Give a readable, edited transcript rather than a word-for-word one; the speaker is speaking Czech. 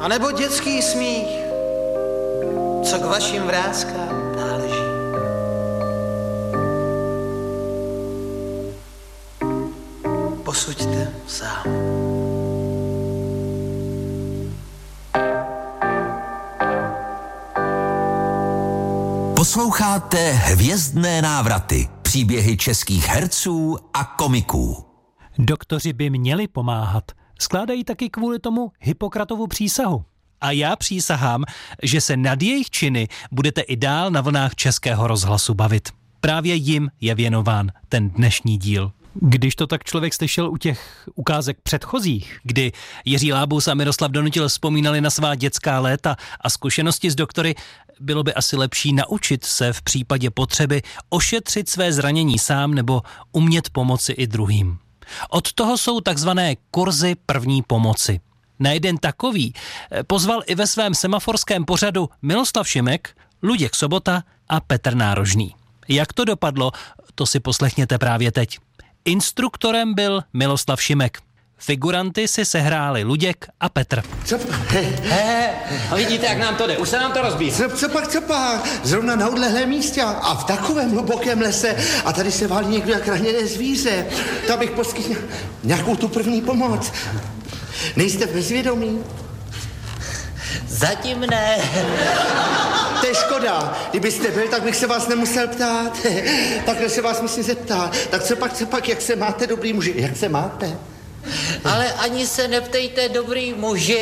A nebo dětský smích, co k vašim vrázkám náleží. Posuďte sám. Posloucháte Hvězdné návraty, příběhy českých herců a komiků. Doktoři by měli pomáhat. Skládají taky kvůli tomu Hippokratovu přísahu. A já přísahám, že se nad jejich činy budete i dál na vlnách Českého rozhlasu bavit. Právě jim je věnován ten dnešní díl. Když to tak člověk slyšel u těch ukázek předchozích, kdy Jiří Lábus a Miroslav Donutil vzpomínali na svá dětská léta a zkušenosti s doktory, bylo by asi lepší naučit se v případě potřeby ošetřit své zranění sám nebo umět pomoci i druhým. Od toho jsou takzvané kurzy první pomoci. Na jeden takový pozval i ve svém semaforském pořadu Miloslav Šimek, Luděk Sobota a Petr Nárožný. Jak to dopadlo, to si poslechněte právě teď. Instruktorem byl Miloslav Šimek. Figuranty si sehráli Luděk a Petr. A vidíte, jak nám to jde. Už se nám to rozbíjí. Co pak? Zrovna na odlehlém místě a v takovém hlubokém lese a tady se válí někdo jak raněné zvíře. To bych poskytl nějakou tu první pomoc. Nejste bezvědomí? Zatím ne. To je škoda. Kdybyste byl, tak bych se vás nemusel ptát. Takhle se vás musím zeptat. Tak co pak, jak se máte, dobrý muži? Jak se máte? Ale ani se neptejte, dobrý muži.